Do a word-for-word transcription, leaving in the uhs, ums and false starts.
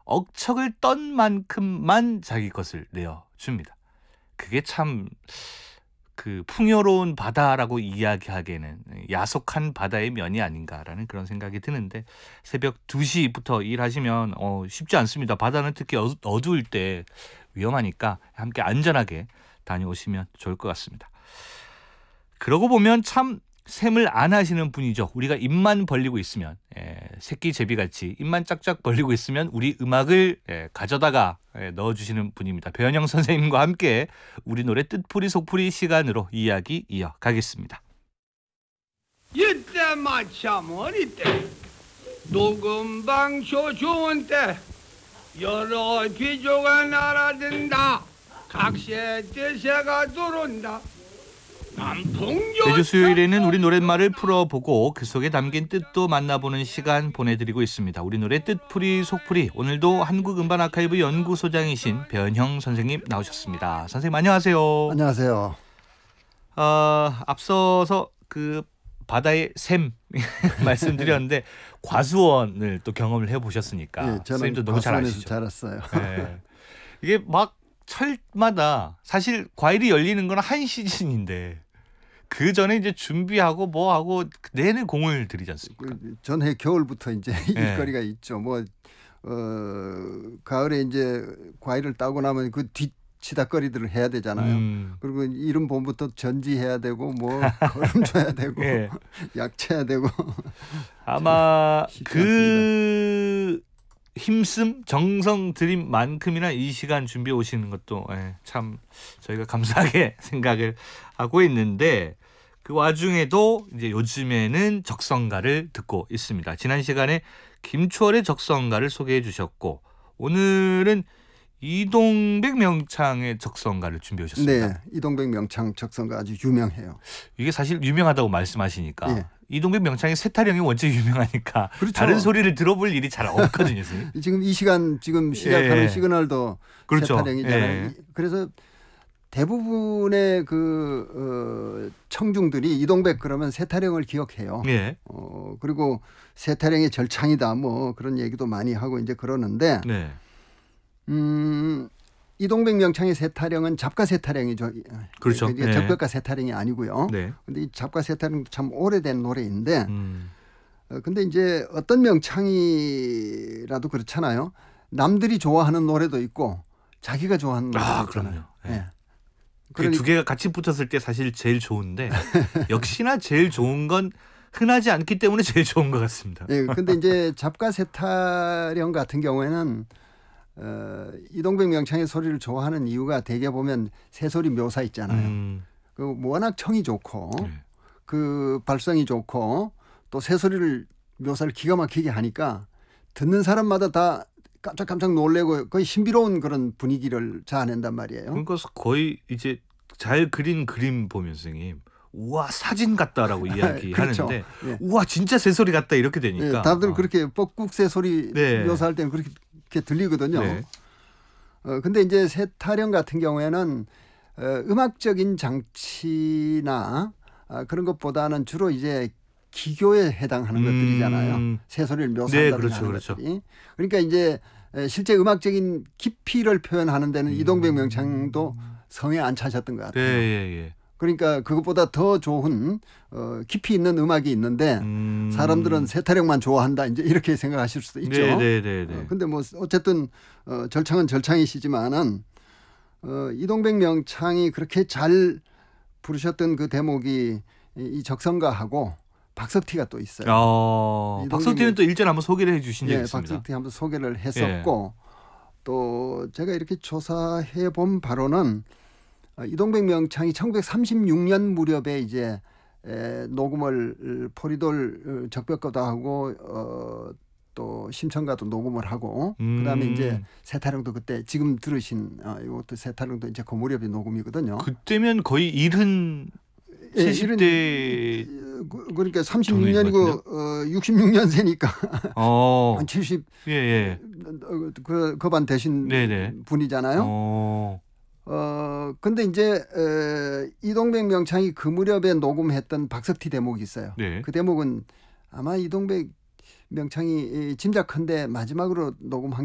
억척을 떤 만큼만 자기 것을 내어줍니다. 그게 참 그 풍요로운 바다라고 이야기하기에는 야속한 바다의 면이 아닌가라는 그런 생각이 드는데, 새벽 두 시부터 일하시면 어, 쉽지 않습니다. 바다는 특히 어, 어두울 때 위험하니까 함께 안전하게 다녀오시면 좋을 것 같습니다. 그러고 보면 참 샘을 안 하시는 분이죠. 우리가 입만 벌리고 있으면, 에, 새끼 제비같이 입만 짝짝 벌리고 있으면 우리 음악을 에, 가져다가 에, 넣어주시는 분입니다. 배현영 선생님과 함께 우리 노래 뜻풀이 속풀이 시간으로 이야기 이어가겠습니다. 이때 마참 어릴 때 녹음방쇼 좋은 때 여러 귀조가 날아든다. 각세 대세가 들어온다. 매주 수요일에는 우리 노랫말을 풀어보고 그 속에 담긴 뜻도 만나보는 시간 보내드리고 있습니다. 우리 노래 뜻풀이 속풀이, 오늘도 한국음반아카이브 연구소장이신 배현형 선생님 나오셨습니다. 선생님 안녕하세요. 안녕하세요. 어, 앞서서 그 바다의 샘 말씀드렸는데 과수원을 또 경험을 해보셨으니까 예, 저는 선생님도 너무 잘 과수원에서 아시죠. 자랐어요. 네. 이게 막 철마다 사실 과일이 열리는 건 한 시즌인데 그 전에 이제 준비하고 뭐 하고 내내 공을 들이지 않습니까? 그 전해 겨울부터 이제 네. 일거리가 있죠. 뭐 어, 가을에 이제 과일을 따고 나면 그 뒷 치다거리들을 해야 되잖아요. 음. 그리고 이른 봄부터 전지해야 되고 뭐 거름 줘야 되고 네. 약쳐야 되고 아마 그 힘씀 정성 들인 만큼이나 이 시간 준비해 오시는 것도 예, 참 저희가 감사하게 생각을 하고 있는데, 그 와중에도 이제 요즘에는 적성가를 듣고 있습니다. 지난 시간에 김추월의 적성가를 소개해 주셨고, 오늘은 이동백 명창의 적성가를 준비해 오셨습니다. 네, 이동백 명창 적성가 아주 유명해요. 이게 사실 유명하다고 말씀하시니까 네. 이동백 명창의 세타령이 원체 유명하니까 그렇죠. 다른 소리를 들어볼 일이 잘 없거든요. 지금 이 시간 지금 시작하는 예. 시그널도 그렇죠. 세타령이잖아요. 예. 그래서 대부분의 그 어, 청중들이 이동백 그러면 세타령을 기억해요. 예. 어, 그리고 세타령의 절창이다 뭐 그런 얘기도 많이 하고 이제 그러는데 네. 음, 이동백 명창의 세타령은 잡가 세타령이죠. 그렇죠. 네. 적벽가 세타령이 아니고요. 네. 근데 이 잡가 세타령도 참 오래된 노래인데, 음. 어, 근데 이제 어떤 명창이라도 그렇잖아요. 남들이 좋아하는 노래도 있고 자기가 좋아하는 노래도 아, 있잖아요. 그럼요. 네. 네. 그 두 개가 같이 붙었을 때 사실 제일 좋은데 역시나 제일 좋은 건 흔하지 않기 때문에 제일 좋은 것 같습니다. 네. 근데 이제 잡가 세타령 같은 경우에는 어, 이동백 명창의 소리를 좋아하는 이유가 대개 보면 새소리 묘사 있잖아요. 음. 그 워낙 청이 좋고 네. 그 발성이 좋고 또 새소리를 묘사를 기가 막히게 하니까 듣는 사람마다 다 깜짝깜짝 놀래고 거의 신비로운 그런 분위기를 자아낸단 말이에요. 그러니까 거의 이제 잘 그린 그림 보면 선생님 우와 사진 같다라고 이야기하는데 그렇죠. 네. 우와 진짜 새소리 같다 이렇게 되니까 네, 다들 어. 그렇게 뻑국 새소리 네. 묘사할 때는 그렇게 이렇게 들리거든요. 네. 어, 근데 이제 세타령 같은 경우에는 어, 음악적인 장치나 어, 그런 것보다는 주로 이제 기교에 해당하는 음. 것들이잖아요. 새소리를 묘사한다는 네, 그렇죠, 그렇죠. 것들이. 그러니까 이제 실제 음악적인 깊이를 표현하는 데는 음. 이동백 명창도 성에 안 차셨던 것 같아요. 네, 예, 예. 그러니까 그것보다 더 좋은 어, 깊이 있는 음악이 있는데 음. 사람들은 세타령만 좋아한다 이제 이렇게 생각하실 수도 있죠. 네, 네, 네. 어, 근데 뭐 어쨌든 어, 절창은 절창이시지만은 어, 이동백 명창이 그렇게 잘 부르셨던 그 대목이 이 적성가하고 박석티가 또 있어요. 어, 박석티는 또 일전에 한번 소개를 해주신 적이 네, 있습니다. 박석티 한번 소개를 했었고 예. 또 제가 이렇게 조사해 본 바로는 이동백 명창이 천구백삼십육 년 무렵에 이제 에, 녹음을 포리돌 적벽가도 하고 어, 또 심청가도 녹음을 하고 음. 그다음에 이제 세타령도 그때 지금 들으신 어, 이것도 세타령도 이제 그 무렵의 녹음이거든요. 그때면 거의 일흔 칠십 대 그러니까 삼십육 년이고 어, 육십육 년생이니까 어. 한 칠십 예, 예. 그 거반 되신 네네. 분이잖아요. 어. 어 근데 이제 에, 이동백 명창이 그 무렵에 녹음했던 박석티 대목이 있어요. 네. 그 대목은 아마 이동백 명창이 짐작컨대 마지막으로 녹음한